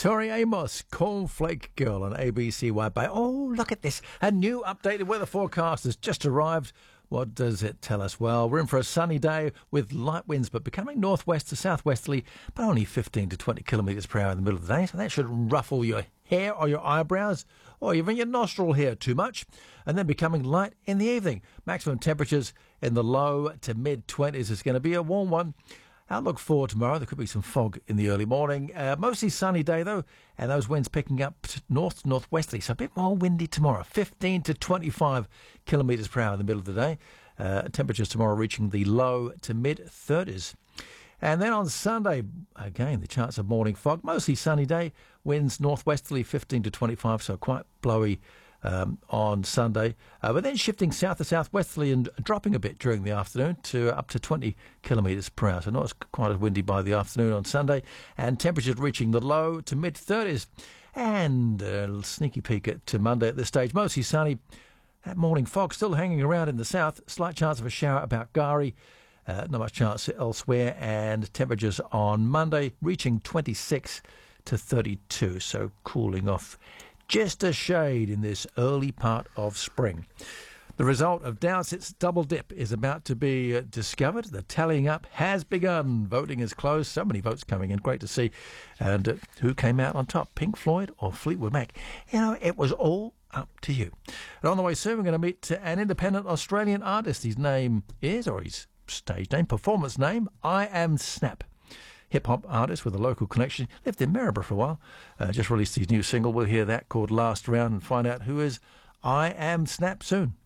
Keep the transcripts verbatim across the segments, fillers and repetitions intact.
Tori Amos, Cornflake Girl on A B C Wide Bay. Oh, look at this. A new updated weather forecast has just arrived. What does it tell us? Well, we're in for a sunny day with light winds, but becoming northwest to southwesterly, but only fifteen to twenty kilometres per hour in the middle of the day. So that should ruffle your hair or your eyebrows or even your nostril hair too much. And then becoming light in the evening. Maximum temperatures in the low to mid-twenties. It's going to be a warm one. Outlook for tomorrow, there could be some fog in the early morning. Uh, mostly sunny day, though, and those winds picking up to north, northwesterly, so a bit more windy tomorrow. fifteen to twenty-five kilometres per hour in the middle of the day. Uh, temperatures tomorrow reaching the low to mid-thirties. And then on Sunday, again, the chance of morning fog. Mostly sunny day, winds northwesterly, fifteen to twenty-five, so quite blowy Um, on Sunday, uh, but then shifting south to southwesterly and dropping a bit during the afternoon to up to twenty kilometres per hour. So not as, quite as windy by the afternoon on Sunday, and temperatures reaching the low to mid-thirties. And a sneaky peek at to Monday at this stage, mostly sunny. That morning fog still hanging around in the south. Slight chance of a shower about Gari. Uh, not much chance elsewhere. And temperatures on Monday reaching twenty-six to thirty-two. So cooling off just a shade in this early part of spring. The result of Dowsett's double dip is about to be uh, discovered. The tallying up has begun. Voting is closed. So many votes coming in. Great to see. And uh, who came out on top? Pink Floyd or Fleetwood Mac? You know, it was all up to you. And on the way soon, we're going to meet uh, an independent Australian artist. His name is, or his stage name, performance name, I Am Snap. Hip-hop artist with a local connection. Lived in Maryborough for a while. Uh, just released his new single. We'll hear that called Last Round and find out who is I Am Snap soon.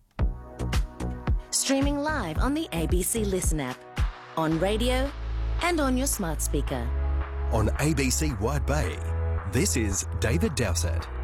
Streaming live on the A B C Listen app, on radio and on your smart speaker. On A B C Wide Bay, this is David Dowsett.